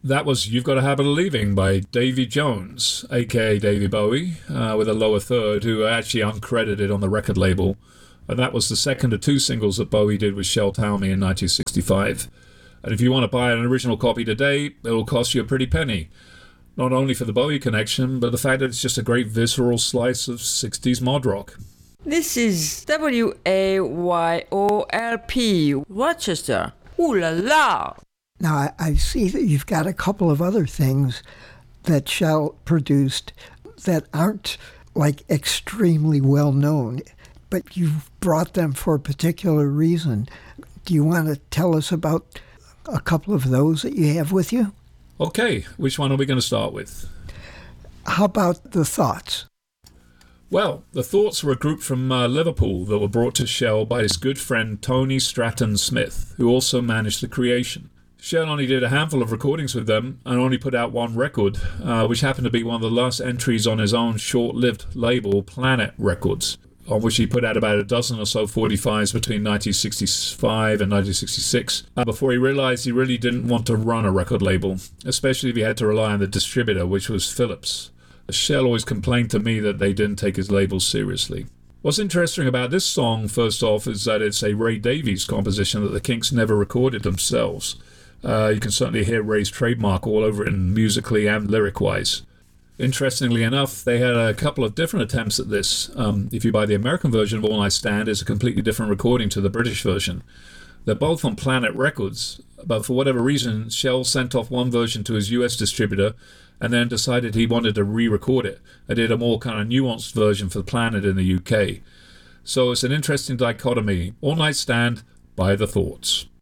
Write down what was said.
That was You've Got a Habit of Leaving by Davy Jones, aka Davy Bowie, with a lower third, who are actually uncredited on the record label. And that was the second of two singles that Bowie did with Shel Talmy in 1965. And if you want to buy an original copy today, it will cost you a pretty penny. Not only for the Bowie connection, but the fact that it's just a great visceral slice of 60s mod rock. This is WAYOLP, Rochester. Ooh la la! Now, I see that you've got a couple of other things that Shel produced that aren't like extremely well known, but you've brought them for a particular reason. Do you want to tell us about a couple of those that you have with you? Okay, which one are we going to start with? How about The Thoughts? Well, The Thoughts were a group from Liverpool that were brought to Shel by his good friend Tony Stratton Smith, who also managed the creation. Shel only did a handful of recordings with them and only put out one record, which happened to be one of the last entries on his own short-lived label, Planet Records, on which he put out about a dozen or so 45s between 1965 and 1966, before he realized he really didn't want to run a record label, especially if he had to rely on the distributor, which was Philips. Shel always complained to me that they didn't take his label seriously. What's interesting about this song, first off, is that it's a Ray Davies composition that the Kinks never recorded themselves. You can certainly hear Ray's trademark all over it, musically and lyric-wise. Interestingly enough, they had a couple of different attempts at this. If you buy the American version of All Night Stand, it's a completely different recording to the British version. They're both on Planet Records, but for whatever reason, Shel sent off one version to his US distributor and then decided he wanted to re-record it. I did a more kind of nuanced version for Planet in the UK. So it's an interesting dichotomy. All Night Stand by The Thoughts.